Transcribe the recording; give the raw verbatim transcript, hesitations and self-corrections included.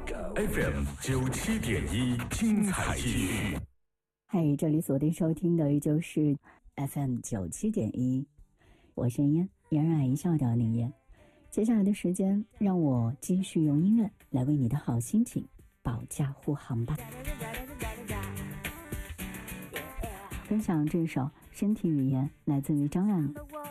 F M 九七点一，精彩继续。 嗨，这里锁定收听的依旧是 F M 九七点一，我是嫣，嫣然一笑的林嫣。接下来的时间，让我继续用音乐来为你的好心情保驾护航吧。分享这首身体语言，来自于张靓颖。